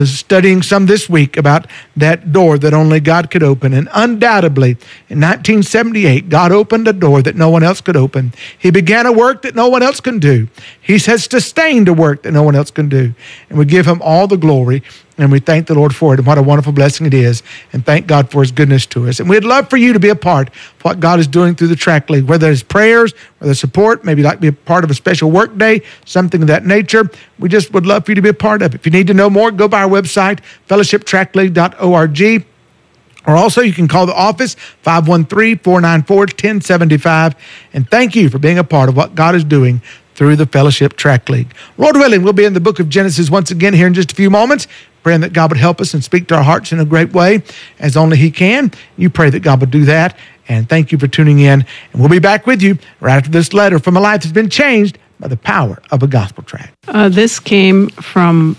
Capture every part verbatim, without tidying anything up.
was studying some this week about that door that only God could open. And undoubtedly, in nineteen seventy-eight, God opened a door that no one else could open. He began a work that no one else can do. He has sustained a work that no one else can do. And we give him all the glory. And we thank the Lord for it, and what a wonderful blessing it is. And thank God for his goodness to us. And we'd love for you to be a part of what God is doing through the Track League, whether it's prayers, whether it's support, maybe like to be a part of a special work day, something of that nature. We just would love for you to be a part of it. If you need to know more, go by our website, fellowship track league dot org. Or also, you can call the office, five one three, four nine four, one zero seven five. And thank you for being a part of what God is doing through the Fellowship Track League. Lord willing, we'll be in the book of Genesis once again here in just a few moments, praying that God would help us and speak to our hearts in a great way, as only he can. You pray that God would do that. And thank you for tuning in. And we'll be back with you right after this letter from a life that's been changed by the power of a gospel tract. Uh, this came from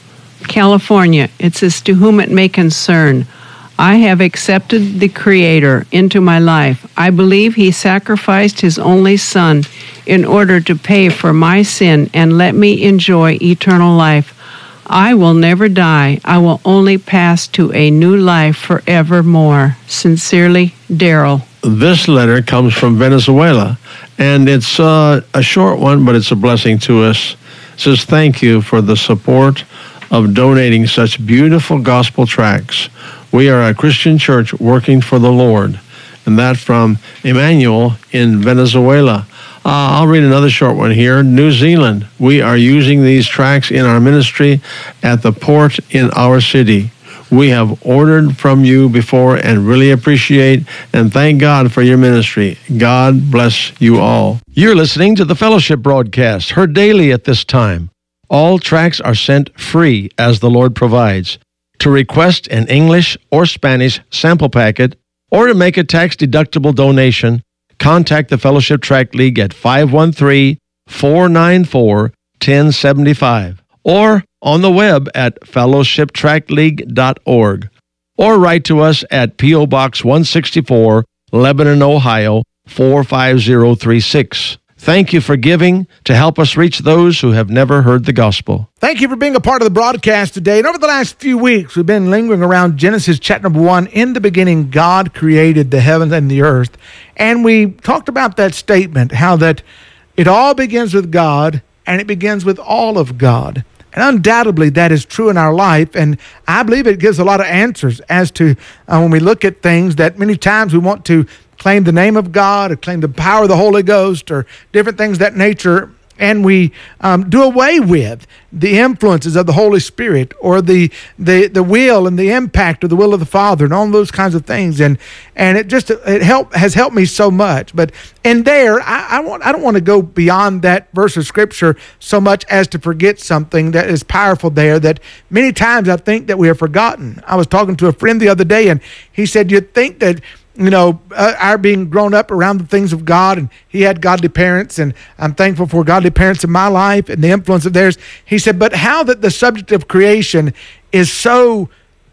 California. It says, "To whom it may concern, I have accepted the Creator into my life. I believe he sacrificed his only Son in order to pay for my sin and let me enjoy eternal life. I will never die. I will only pass to a new life forevermore. Sincerely, Daryl." This letter comes from Venezuela, and it's uh, a short one, but it's a blessing to us. It says, "Thank you for the support of donating such beautiful gospel tracts. We are a Christian church working for the Lord." And that from Emmanuel in Venezuela. Uh, I'll read another short one here. New Zealand. "We are using these tracts in our ministry at the port in our city. We have ordered from you before and really appreciate and thank God for your ministry. God bless you all." You're listening to the Fellowship broadcast, heard daily at this time. All tracts are sent free as the Lord provides. To request an English or Spanish sample packet or to make a tax-deductible donation, contact the Fellowship Tract League at five one three, four nine four, one zero seven five or on the web at fellowship tract league dot org, or write to us at P O. Box one sixty-four, Lebanon, Ohio, four five zero three six. Thank you for giving to help us reach those who have never heard the gospel. Thank you for being a part of the broadcast today. And over the last few weeks, we've been lingering around Genesis chapter number one. In the beginning, God created the heavens and the earth. And we talked about that statement, how that it all begins with God and it begins with all of God. And undoubtedly, that is true in our life. And I believe it gives a lot of answers as to uh, when we look at things that many times we want to claim the name of God or claim the power of the Holy Ghost or different things of that nature, and we um, do away with the influences of the Holy Spirit or the, the the will and the impact of the will of the Father and all those kinds of things. And and it just it help has helped me so much. But in there, I, I want I don't want to go beyond that verse of Scripture so much as to forget something that is powerful there that many times I think that we have forgotten. I was talking to a friend the other day, and he said, "You'd think that, you know, uh, our being grown up around the things of God," and he had godly parents, and I'm thankful for godly parents in my life and the influence of theirs. He said, "But how that the subject of creation is so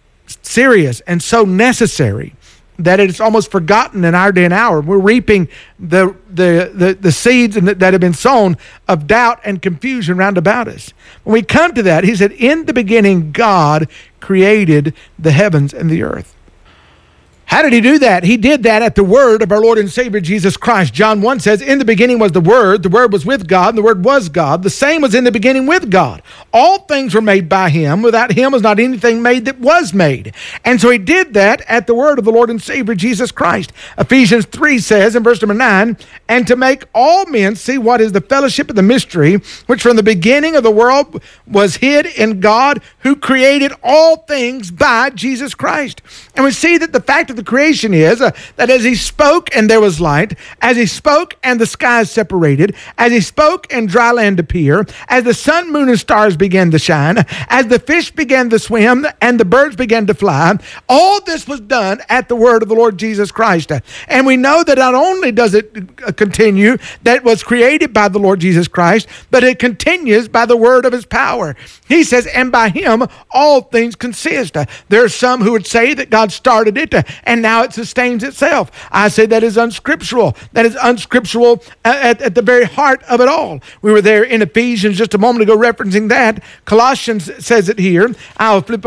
serious and so necessary that it's almost forgotten in our day and hour. We're reaping the the the, the seeds that have been sown of doubt and confusion round about us." When we come to that, he said, "In the beginning, God created the heavens and the earth." How did he do that? He did that at the word of our Lord and Savior, Jesus Christ. John one says, "In the beginning was the Word, the Word was with God, and the Word was God. The same was in the beginning with God. All things were made by him. Without him was not anything made that was made." And so he did that at the word of the Lord and Savior, Jesus Christ. Ephesians three says in verse number nine, "And to make all men see what is the fellowship of the mystery, which from the beginning of the world was hid in God, who created all things by Jesus Christ." And we see that the fact of the creation is uh, that as he spoke and there was light, as he spoke and the skies separated, as he spoke and dry land appeared, as the sun, moon, and stars began to shine, as the fish began to swim and the birds began to fly, all this was done at the word of the Lord Jesus Christ. And we know that not only does it continue that was created by the Lord Jesus Christ, but it continues by the word of his power. He says, "And by him all things consist." There are some who would say that God started it and now it sustains itself. I say that is unscriptural. That is unscriptural at, at the very heart of it all. We were there in Ephesians just a moment ago referencing that. Colossians says it here. I'll flip